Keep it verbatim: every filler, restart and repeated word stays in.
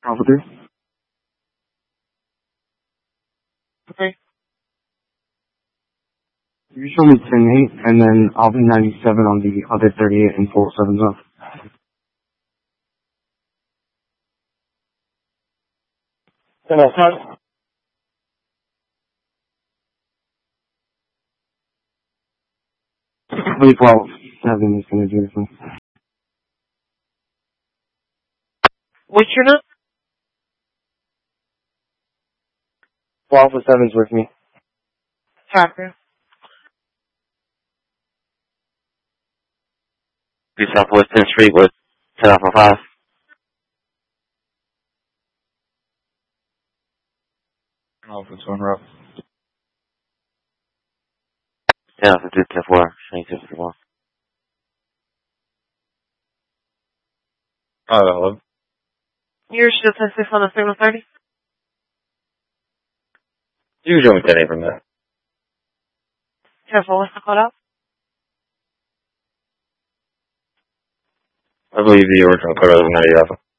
Alpha three. Okay. You show me ten eight, and then I'll be ninety-seven on the other thirty-eight and four seven up. ten oh. Wait, twelve. Seven is gonna do this. What's your name? twelve for seven's with me. Copy. Be Southwest tenth Street with ten Alpha five. Alpha two rough. ten Alpha two, ten four, showing two fifty-one. Oh, hello. You're still ten six on the signal thirty? You can show me ten eight from there. ten four, what's the call out? I believe the original code was ninety Alpha.